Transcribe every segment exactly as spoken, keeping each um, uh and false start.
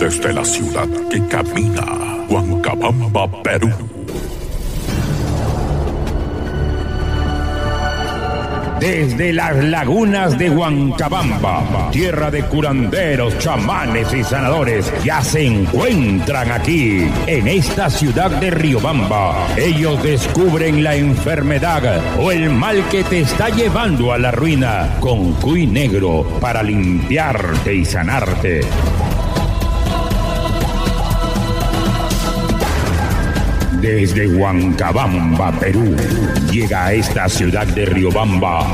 desde la ciudad que camina, Huancabamba, Perú. Desde las lagunas de Huancabamba, tierra de curanderos, chamanes y sanadores, ya se encuentran aquí, en esta ciudad de Riobamba. Ellos descubren la enfermedad o el mal que te está llevando a la ruina con cuy negro para limpiarte y sanarte. Desde Huancabamba, Perú, llega a esta ciudad de Riobamba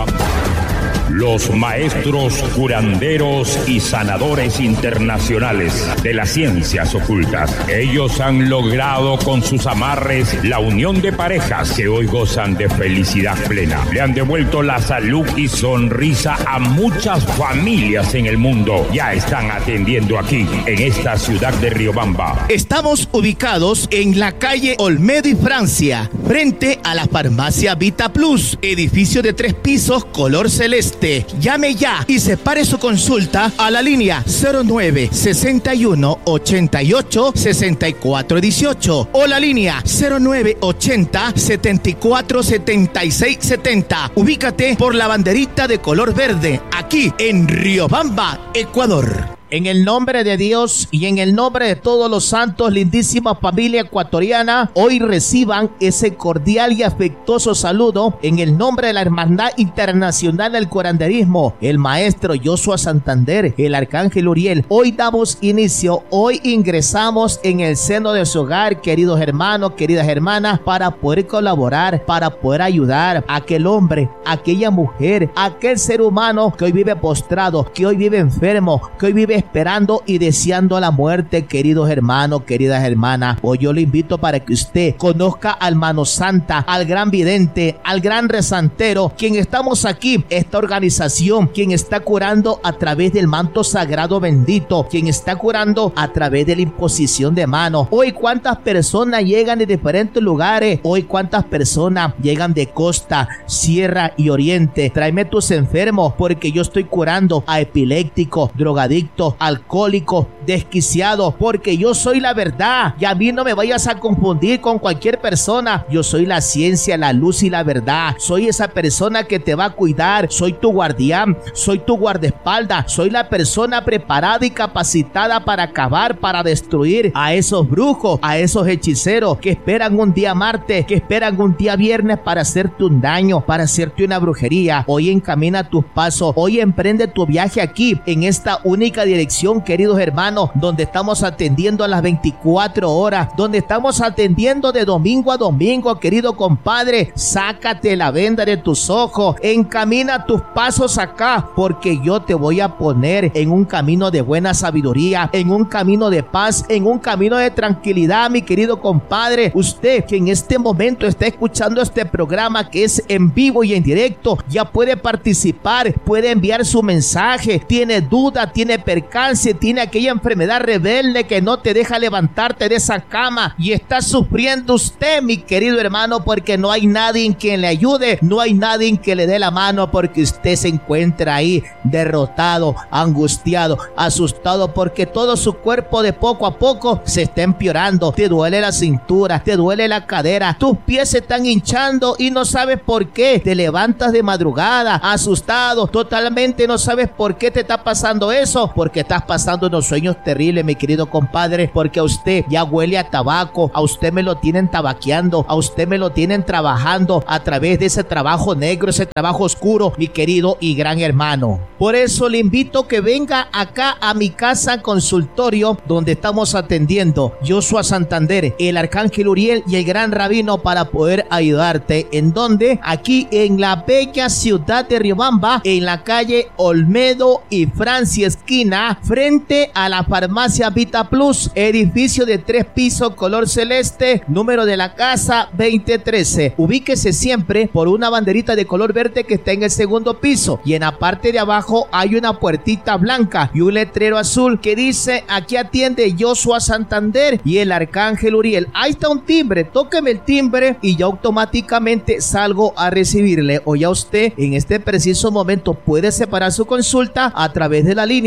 los maestros curanderos y sanadores internacionales de las ciencias ocultas. Ellos han logrado con sus amarres la unión de parejas que hoy gozan de felicidad plena. Le han devuelto la salud y sonrisa a muchas familias en el mundo. Ya están atendiendo aquí, en esta ciudad de Riobamba. Estamos ubicados en la calle Olmedo y Francia, frente a la farmacia Vita Plus, edificio de tres pisos color celeste. Llame ya y separe su consulta a la línea cero nueve sesenta y uno ochenta y ocho sesenta y cuatro dieciocho o la línea cero nueve ochenta setenta y cuatro setenta y seis setenta. Ubícate por la banderita de color verde, aquí en Riobamba, Ecuador. En el nombre de Dios y en el nombre de todos los santos, lindísima familia ecuatoriana, hoy reciban ese cordial y afectuoso saludo en el nombre de la Hermandad Internacional del Curanderismo, el maestro Joshua Santander, el arcángel Uriel. Hoy damos inicio, hoy ingresamos en el seno de su hogar, queridos hermanos, queridas hermanas, para poder colaborar, para poder ayudar a aquel hombre, a aquella mujer, a aquel ser humano que hoy vive postrado, que hoy vive enfermo, que hoy vive esperando y deseando la muerte, queridos hermanos, queridas hermanas. Hoy yo le invito para que usted conozca al Mano Santa, al gran vidente, al gran rezantero, quien estamos aquí, esta organización, quien está curando a través del manto sagrado bendito, quien está curando a través de la imposición de manos. Hoy cuántas personas llegan de diferentes lugares, hoy cuántas personas llegan de costa, sierra y oriente. Tráeme tus enfermos, porque yo estoy curando a epilépticos, drogadictos, alcohólicos, desquiciados, porque yo soy la verdad y a mí no me vayas a confundir con cualquier persona. Yo soy la ciencia, la luz y la verdad. Soy esa persona que te va a cuidar, soy tu guardián, soy tu guardaespaldas, soy la persona preparada y capacitada para acabar, para destruir a esos brujos, a esos hechiceros que esperan un día martes, que esperan un día viernes para hacerte un daño, para hacerte una brujería. Hoy encamina tus pasos, hoy emprende tu viaje aquí en esta única dirección, queridos hermanos, donde estamos atendiendo a las veinticuatro horas, donde estamos atendiendo de domingo a domingo, querido compadre. Sácate la venda de tus ojos, encamina tus pasos acá, porque yo te voy a poner en un camino de buena sabiduría, en un camino de paz, en un camino de tranquilidad, mi querido compadre. Usted que en este momento está escuchando este programa, que es en vivo y en directo, ya puede participar, puede enviar su mensaje. Tiene duda, tiene percance, tiene aquella enfermedad rebelde que no te deja levantarte de esa cama y está sufriendo usted, mi querido hermano, porque no hay nadie en quien le ayude, no hay nadie en que le dé la mano, porque usted se encuentra ahí derrotado, angustiado, asustado, porque todo su cuerpo de poco a poco se está empeorando. Te duele la cintura, te duele la cadera, tus pies se están hinchando y no sabes por qué. Te levantas de madrugada asustado, totalmente no sabes por qué te está pasando eso, porque estás pasando unos sueños terribles, mi querido compadre, porque a usted ya huele a tabaco, a usted me lo tienen tabaqueando, a usted me lo tienen trabajando a través de ese trabajo negro, ese trabajo oscuro, mi querido y gran hermano. Por eso le invito que venga acá a mi casa consultorio, donde estamos atendiendo Joshua Santander, el arcángel Uriel y el gran rabino, para poder ayudarte. ¿En dónde? Aquí en la bella ciudad de Riobamba, en la calle Olmedo y Francia, esquina, frente a la farmacia Vita Plus, edificio de tres pisos color celeste, número de la casa veinte trece. Ubíquese siempre por una banderita de color verde que está en el segundo piso, y en la parte de abajo hay una puertita blanca y un letrero azul que dice: aquí atiende Joshua Santander y el arcángel Uriel. Ahí está un timbre, tóqueme el timbre y yo automáticamente salgo a recibirle. O ya usted en este preciso momento puede separar su consulta a través de la línea del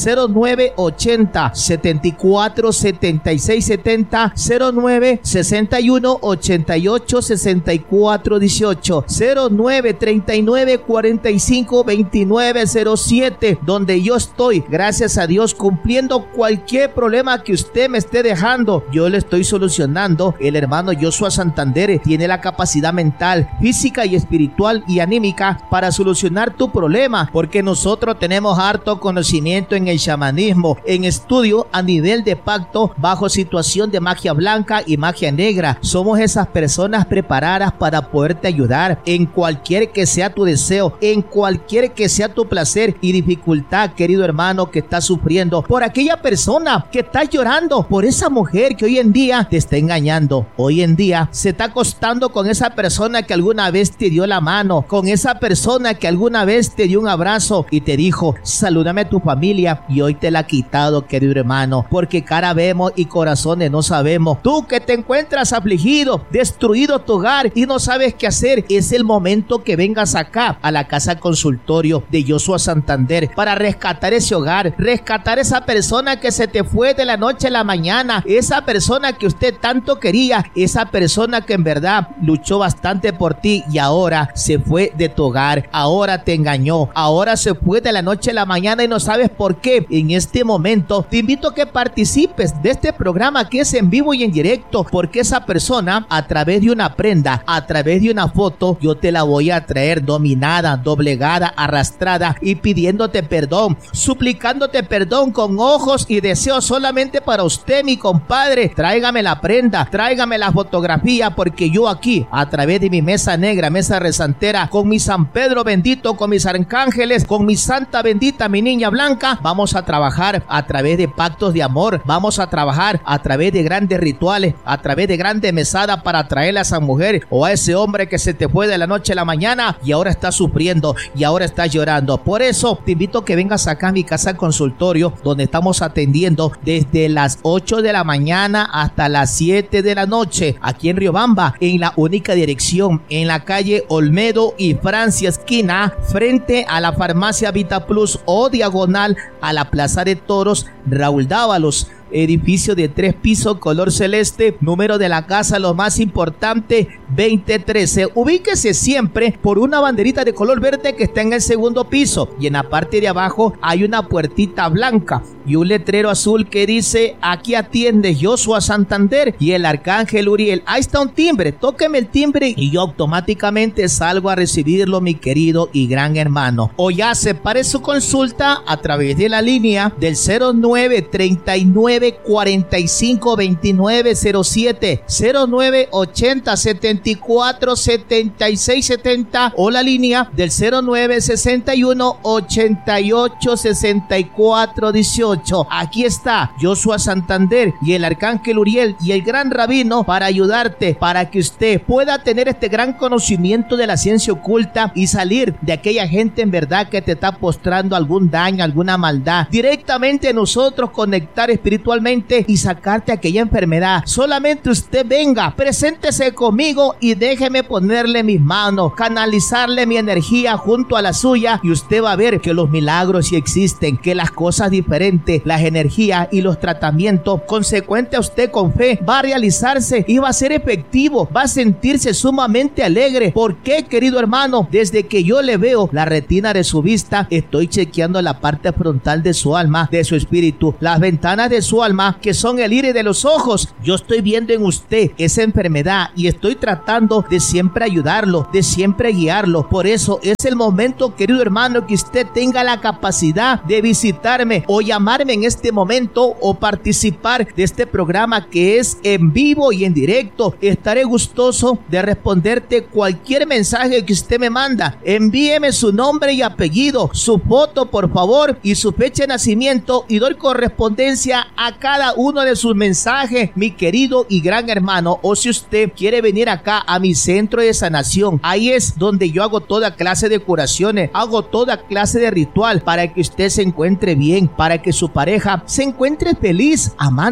cero nueve ochenta, setenta y cuatro, setenta y seis setenta, cero nueve sesenta y uno, ochenta y ocho, sesenta y cuatro dieciocho, cero nueve treinta y nueve, cuarenta y cinco, veintinueve cero siete, donde yo estoy, gracias a Dios, cumpliendo cualquier problema que usted me esté dejando. Yo le estoy solucionando. El hermano Joshua Santander tiene la capacidad mental, física y espiritual y anímica para solucionar tu problema, porque nosotros tenemos harto conocimiento en el chamanismo, en estudio a nivel de pacto, bajo situación de magia blanca y magia negra. Somos esas personas preparadas para poderte ayudar en cualquier que sea tu deseo, en cualquier que sea tu placer y dificultad, querido hermano, que estás sufriendo por aquella persona que está llorando, por esa mujer que hoy en día te está engañando, hoy en día se está acostando con esa persona que alguna vez te dio la mano, con esa persona que alguna vez te dio un abrazo y te dijo, salúdame a tu familia, y hoy te la ha quitado, querido hermano, porque cara vemos y corazones no sabemos. Tú que te encuentras afligido, destruido tu hogar y no sabes qué hacer, es el momento que vengas acá a la casa consultorio de Joshua Santander para rescatar ese hogar, rescatar esa persona que se te fue de la noche a la mañana, esa persona que usted tanto quería, esa persona que en verdad luchó bastante por ti y ahora se fue de tu hogar, ahora te engañó, ahora se fue de la noche a la mañana y no sabes por qué. En este momento te invito a que participes de este programa que es en vivo y en directo, porque esa persona, a través de una prenda, a través de una foto, yo te la voy a traer dominada, doblegada, arrastrada y pidiéndote perdón, suplicándote perdón con ojos y deseos solamente para usted, mi compadre. Tráigame la prenda, tráigame la fotografía, porque yo aquí, a través de mi mesa negra, mesa rezantera, con mi San Pedro bendito, con mis arcángeles, con mi Santa bendita, mi niña blanca, vamos a trabajar a través de pactos de amor, vamos a trabajar a través de grandes rituales, a través de grandes mesadas para traerle a esa mujer o a ese hombre que se te fue de la noche a la mañana y ahora está sufriendo y ahora está llorando. Por eso te invito a que vengas acá a mi casa consultorio, donde estamos atendiendo desde las ocho de la mañana hasta las siete de la noche, aquí en Riobamba, en la única dirección, en la calle Olmedo y Francia, esquina, frente a la farmacia Vita Plus o diagonal a la Plaza de Toros Raúl Dávalos. Edificio de tres pisos, color celeste, número de la casa, lo más importante, veinte trece. Ubíquese siempre por una banderita de color verde que está en el segundo piso, y en la parte de abajo hay una puertita blanca y un letrero azul que dice, aquí atiende Joshua Santander y el arcángel Uriel. Ahí está un timbre, tóqueme el timbre y yo automáticamente salgo a recibirlo, mi querido y gran hermano. O ya separe su consulta a través de la línea del cero nueve treinta y nueve, cuarenta y cinco, veintinueve cero siete, cero nueve ochenta, setenta y cuatro, setenta y seis setenta, o la línea del cero nueve sesenta y uno, ochenta y ocho, sesenta y cuatro dieciocho. Aquí está Joshua Santander y el arcángel Uriel y el gran rabino para ayudarte, para que usted pueda tener este gran conocimiento de la ciencia oculta y salir de aquella gente en verdad que te está postrando algún daño, alguna maldad. Directamente nosotros conectar espiritualmente y sacarte aquella enfermedad. Solamente usted venga, preséntese conmigo y déjeme ponerle mis manos, canalizarle mi energía junto a la suya, y usted va a ver que los milagros sí existen, que las cosas diferentes, las energías y los tratamientos consecuentes a usted con fe va a realizarse y va a ser efectivo, va a sentirse sumamente alegre. ¿Por qué, querido hermano? Desde que yo le veo la retina de su vista, estoy chequeando la parte frontal de su alma, de su espíritu, las ventanas de su alma, que son el iris de los ojos. Yo estoy viendo en usted esa enfermedad y estoy tratando de siempre ayudarlo, de siempre guiarlo. Por eso es el momento, querido hermano, que usted tenga la capacidad de visitarme o llamarme en este momento o participar de este programa que es en vivo y en directo. Estaré gustoso de responderte cualquier mensaje que usted me manda. Envíeme su nombre y apellido, su foto por favor y su fecha de nacimiento, y doy correspondencia a cada uno de sus mensajes, mi querido y gran hermano. O si usted quiere venir acá a mi centro de sanación, ahí es donde yo hago toda clase de curaciones, hago toda clase de ritual para que usted se encuentre bien, para que su pareja se encuentre feliz amándole,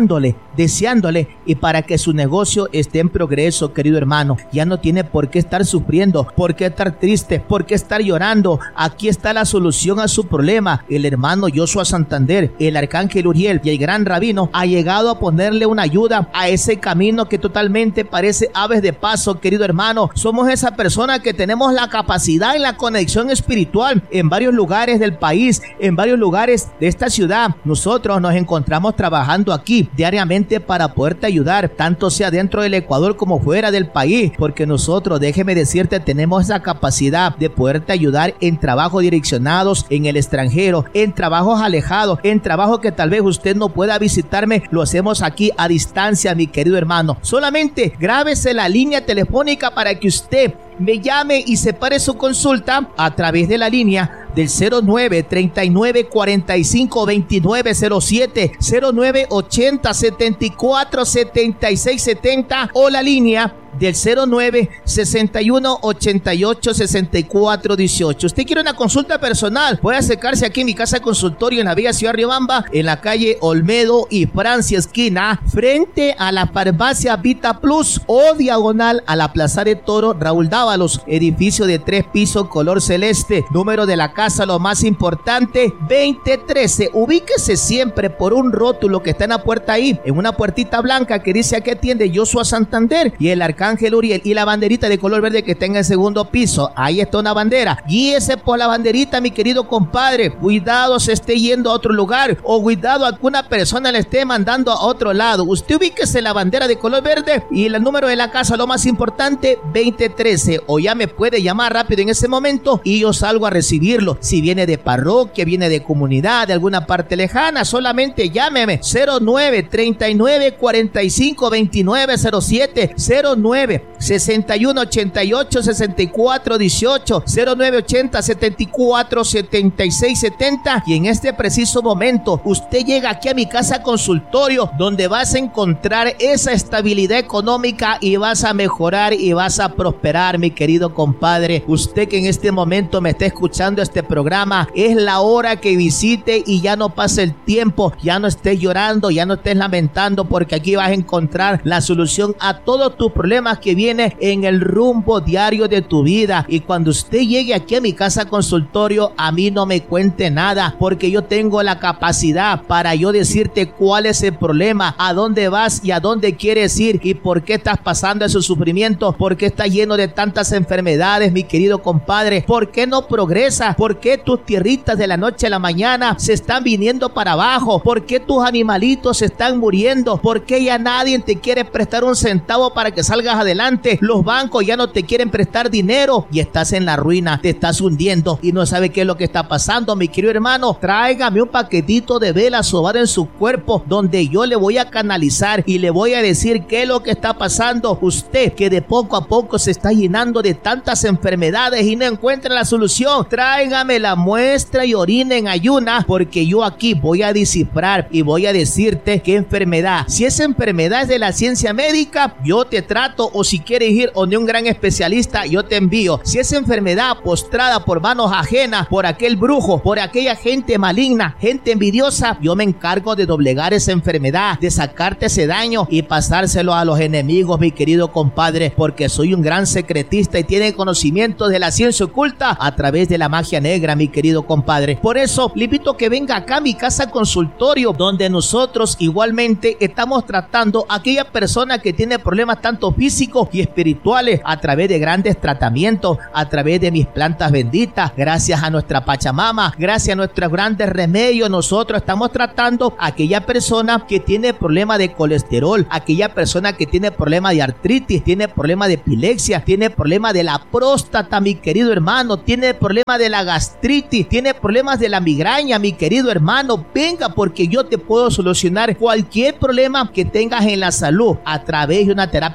deseándole y para que su negocio esté en progreso, querido hermano. Ya no tiene por qué estar sufriendo, por qué estar triste, por qué estar llorando. Aquí está la solución a su problema. El hermano Joshua Santander, el arcángel Uriel y el gran rabino ha llegado a ponerle una ayuda a ese camino que totalmente parece aves de paso, querido hermano. Somos esa persona que tenemos la capacidad y la conexión espiritual en varios lugares del país, en varios lugares de esta ciudad. Nosotros nos encontramos trabajando aquí diariamente para poderte ayudar, tanto sea dentro del Ecuador como fuera del país, porque nosotros, déjeme decirte, tenemos esa capacidad de poderte ayudar en trabajos direccionados en el extranjero, en trabajos alejados, en trabajos que tal vez usted no pueda visitarme. Lo hacemos aquí a distancia, mi querido hermano. Solamente grábese la línea telefónica para que usted me llame y separe su consulta a través de la línea del cero nueve, treinta y nueve, cuarenta y cinco, veintinueve cero siete, cero nueve, ochenta, setenta y cuatro, setenta y seis setenta o la línea del cero nueve, sesenta y uno, ochenta y ocho, sesenta y cuatro dieciocho. Usted quiere una consulta personal, puede acercarse aquí en mi casa consultorio en la Villa Ciudad Riobamba, en la calle Olmedo y Francia esquina, frente a la farmacia Vita Plus o diagonal a la Plaza de Toro Raúl Dávalos, edificio de tres pisos color celeste, número de la casa lo más importante veinte trece. Ubíquese siempre por un rótulo que está en la puerta ahí, en una puertita blanca que dice aquí atiende Joshua Santander y el arcángel Uriel, y la banderita de color verde que está en el segundo piso. Ahí está una bandera, guíese por la banderita, mi querido compadre. Cuidado se esté yendo a otro lugar o cuidado alguna persona le esté mandando a otro lado. Usted ubíquese la bandera de color verde y el número de la casa lo más importante veinte trece, o ya me puede llamar rápido en ese momento y yo salgo a recibirlo. Si viene de parroquia, viene de comunidad, de alguna parte lejana, solamente llámeme cero nueve, treinta y nueve, cuarenta y cinco, veintinueve cero siete, cero nueve, sesenta y uno, ochenta y ocho, sesenta y cuatro dieciocho, cero nueve, ochenta, setenta y cuatro, setenta y seis setenta. Y en este preciso momento usted llega aquí a mi casa consultorio, donde vas a encontrar esa estabilidad económica y vas a mejorar y vas a prosperar, mi querido compadre. Usted que en este momento me está escuchando este programa, es la hora que visite y ya no pase el tiempo, ya no estés llorando, ya no estés lamentando, porque aquí vas a encontrar la solución a todos tus problemas que vienen en el rumbo diario de tu vida. Y cuando usted llegue aquí a mi casa consultorio, a mí no me cuente nada, porque yo tengo la capacidad para yo decirte cuál es el problema, a dónde vas y a dónde quieres ir y por qué estás pasando ese sufrimiento, por qué estás lleno de tantas enfermedades, mi querido compadre, por qué no progresas, por qué tus tierritas de la noche a la mañana se están viniendo para abajo, por qué tus animalitos se están muriendo, por qué ya nadie te quiere prestar un centavo para que salgas adelante, los bancos ya no te quieren prestar dinero y estás en la ruina, te estás hundiendo y no sabes qué es lo que está pasando, mi querido hermano. Tráigame un paquetito de vela sobada en su cuerpo, donde yo le voy a canalizar y le voy a decir qué es lo que está pasando. Usted que de poco a poco se está llenando de tantas enfermedades y no encuentra la solución, tráigame la muestra y orina en ayuna, porque yo aquí voy a descifrar y voy a decirte qué enfermedad. Si esa enfermedad es de la ciencia médica, yo te trato, o si quieres ir donde un gran especialista, yo te envío. Si esa enfermedad postrada por manos ajenas, por aquel brujo, por aquella gente maligna, gente envidiosa, yo me encargo de doblegar esa enfermedad, de sacarte ese daño y pasárselo a los enemigos, mi querido compadre, porque soy un gran secretista y tiene conocimiento de la ciencia oculta a través de la magia negra, mi querido compadre. Por eso le invito a que venga acá a mi casa consultorio, donde nosotros igualmente estamos tratando a aquella persona que tiene problemas tanto físicos y espirituales a través de grandes tratamientos, a través de mis plantas benditas. Gracias a nuestra Pachamama, gracias a nuestros grandes remedios, nosotros estamos tratando a aquella persona que tiene problema de colesterol, aquella persona que tiene problema de artritis, tiene problema de epilepsia, tiene problema de la próstata, mi querido hermano, tiene problema de la gastritis, tiene problemas de la migraña, mi querido hermano. Venga, porque yo te puedo solucionar cualquier problema que tengas en la salud a través de una terapia alternativa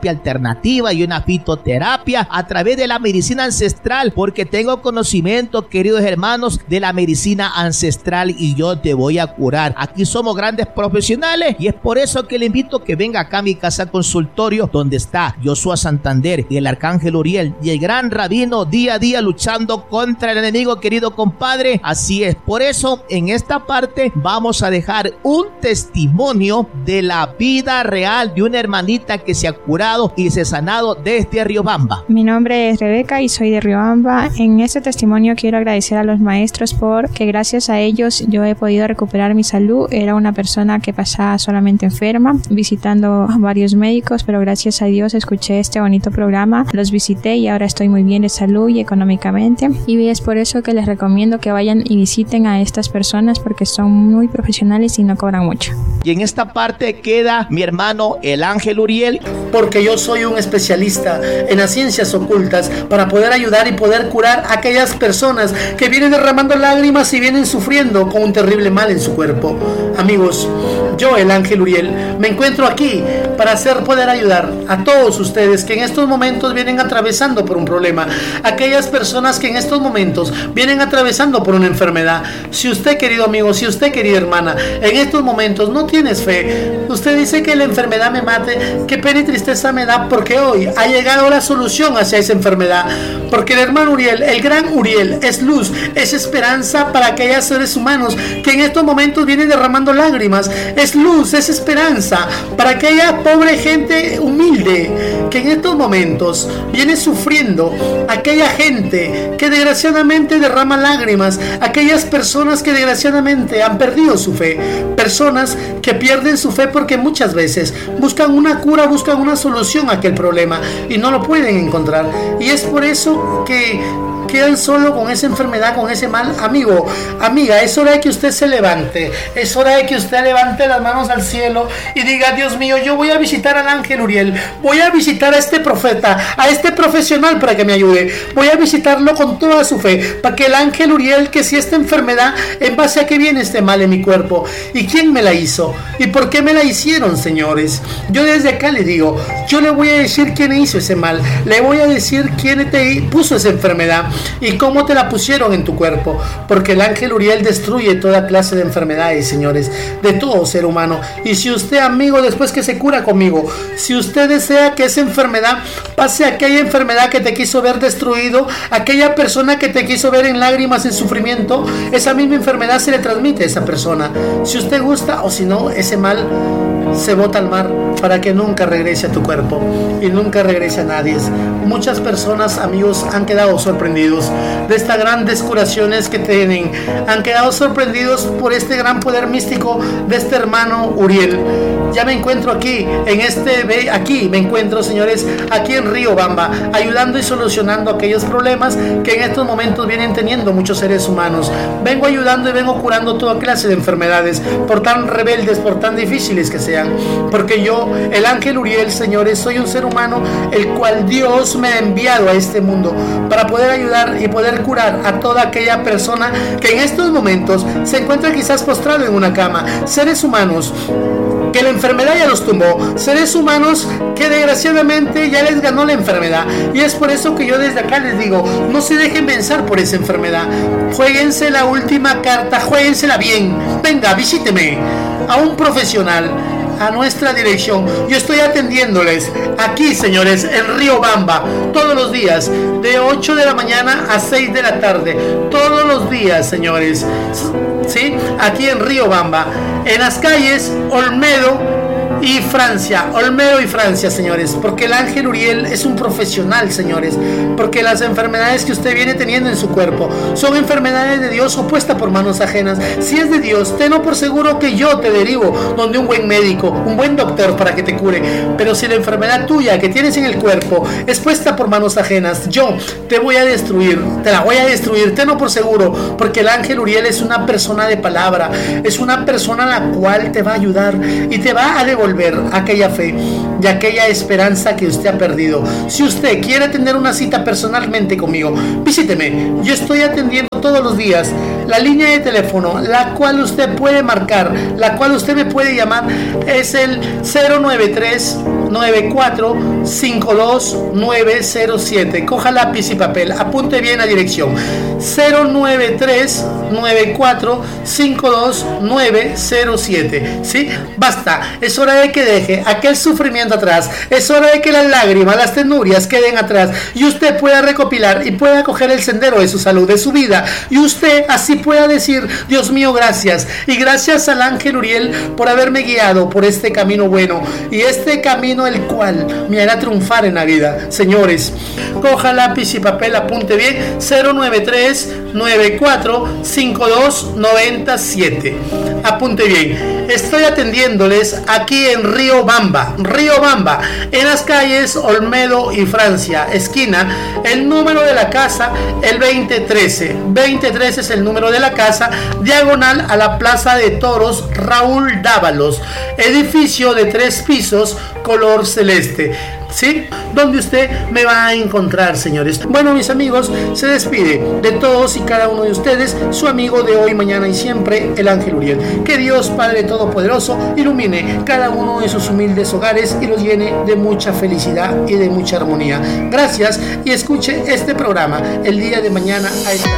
alternativa y una fitoterapia a través de la medicina ancestral, porque tengo conocimiento, queridos hermanos, de la medicina ancestral y yo te voy a curar. Aquí somos grandes profesionales y es por eso que le invito a que venga acá a mi casa consultorio, donde está Joshua Santander y el Arcángel Uriel y el gran rabino día a día luchando contra el enemigo, querido compadre. Así es, por eso en esta parte vamos a dejar un testimonio de la vida real de una hermanita que se ha curado y se ha sanado desde Riobamba. Mi nombre es Rebeca y soy de Riobamba. En este testimonio quiero agradecer a los maestros porque gracias a ellos yo he podido recuperar mi salud. Era una persona que pasaba solamente enferma, visitando a varios médicos, pero gracias a Dios escuché este bonito programa, los visité y ahora estoy muy bien de salud y económicamente. Y es por eso que les recomiendo que vayan y visiten a estas personas porque son muy profesionales y no cobran mucho. Y en esta parte queda mi hermano el Ángel Uriel. Porque yo soy un especialista en las ciencias ocultas para poder ayudar y poder curar a aquellas personas que vienen derramando lágrimas y vienen sufriendo con un terrible mal en su cuerpo. Amigos, yo, el Ángel Uriel, me encuentro aquí para hacer poder ayudar a todos ustedes que en estos momentos vienen atravesando por un problema, aquellas personas que en estos momentos vienen atravesando por una enfermedad. Si usted, querido amigo, si usted, querida hermana, en estos momentos no tienes fe, usted dice que la enfermedad me mate, qué pena y tristeza me da, porque hoy ha llegado la solución hacia esa enfermedad, porque el hermano Uriel, el gran Uriel, es luz, es esperanza para aquellos seres humanos que en estos momentos vienen derramando lágrimas, es luz, es esperanza para aquella pobre gente humilde que en estos momentos viene sufriendo, aquella gente que desgraciadamente derrama lágrimas, aquellas personas que desgraciadamente han perdido su fe, personas que pierden su fe porque muchas veces buscan una cura, buscan una solución a aquel problema y no lo pueden encontrar, y es por eso que quedan solo con esa enfermedad, con ese mal. Amigo, amiga, es hora de que usted se levante, es hora de que usted levante las manos al cielo y diga: Dios mío, yo voy a visitar al Ángel Uriel, voy a visitar a este profeta, a este profesional para que me ayude, voy a visitarlo con toda su fe, para que el Ángel Uriel, que si esta enfermedad, en base a qué viene este mal en mi cuerpo, y quién me la hizo, y por qué me la hicieron, señores. Yo desde acá le digo, yo le voy a decir quién hizo ese mal, le voy a decir quién te puso esa enfermedad y cómo te la pusieron en tu cuerpo, porque el Ángel Uriel destruye toda clase de enfermedades, señores, de todo ser humano. Y si usted, amigo, después que se cura conmigo, si usted desea que esa enfermedad pase a aquella enfermedad que te quiso ver destruido, aquella persona que te quiso ver en lágrimas, en sufrimiento, esa misma enfermedad se le transmite a esa persona. Si usted gusta, o si no, ese mal se bota al mar para que nunca regrese a tu cuerpo y nunca regrese a nadie. Muchas personas, amigos, han quedado sorprendidos de estas grandes curaciones que tienen, han quedado sorprendidos por este gran poder místico de este hermano Uriel. Ya me encuentro aquí, en este, aquí me encuentro, señores, aquí en Riobamba, ayudando y solucionando aquellos problemas que en estos momentos vienen teniendo muchos seres humanos. Vengo ayudando y vengo curando toda clase de enfermedades, por tan rebeldes, por tan difíciles que sean, porque yo, el Ángel Uriel, señores, soy un ser humano el cual Dios me ha enviado a este mundo para poder ayudar y poder curar a toda aquella persona que en estos momentos se encuentra quizás postrado en una cama, seres humanos que la enfermedad ya los tumbó, seres humanos que desgraciadamente ya les ganó la enfermedad, y es por eso que yo desde acá les digo, no se dejen vencer por esa enfermedad, jueguense la última carta, jueguensela bien, venga, visíteme a un profesional, a nuestra dirección. Yo estoy atendiéndoles aquí, señores, en Riobamba, todos los días, de ocho de la mañana a seis de la tarde, todos los días, señores, ¿sí? Aquí en Riobamba, en las calles Olmedo y Francia, Olmedo y Francia, señores, porque el Ángel Uriel es un profesional, señores, porque las enfermedades que usted viene teniendo en su cuerpo son enfermedades de Dios opuestas por manos ajenas. Si es de Dios, tenlo por seguro que yo te derivo donde un buen médico, un buen doctor para que te cure. Pero si la enfermedad tuya que tienes en el cuerpo es puesta por manos ajenas, yo te voy a destruir, te la voy a destruir, tenlo por seguro, porque el Ángel Uriel es una persona de palabra, es una persona a la cual te va a ayudar y te va a devolver aquella fe y aquella esperanza que usted ha perdido. Si usted quiere tener una cita personalmente conmigo, visíteme. Yo estoy atendiendo todos los días. La línea de teléfono, la cual usted puede marcar, la cual usted me puede llamar, es el cero nueve tres, nueve cuatro cinco dos nueve cero siete. Coja lápiz y papel, apunte bien la dirección: cero nueve tres nueve cuatro cinco dos nueve cero siete. ¿Sí? Basta, es hora de que deje aquel sufrimiento atrás, es hora de que las lágrimas, las penurias queden atrás y usted pueda recopilar y pueda coger el sendero de su salud, de su vida, y usted así pueda decir: Dios mío, gracias, y gracias al ángel Uriel por haberme guiado por este camino bueno y este camino el cual me hará triunfar en la vida. Señores, coja lápiz y papel, apunte bien: cero nueve tres nueve cuatro cinco dos nueve siete. Apunte bien, estoy atendiéndoles aquí en Riobamba, Riobamba, en las calles Olmedo y Francia, esquina. El número de la casa, el veinte trece. veinte trece es el número de la casa, diagonal a la Plaza de Toros Raúl Dávalos, edificio de tres pisos, color celeste. ¿Sí? Donde usted me va a encontrar, señores. Bueno, mis amigos, se despide de todos y cada uno de ustedes su amigo de hoy, mañana y siempre, el ángel Uriel. Que Dios Padre Todopoderoso ilumine cada uno de sus humildes hogares y los llene de mucha felicidad y de mucha armonía. Gracias, y escuche este programa el día de mañana a esta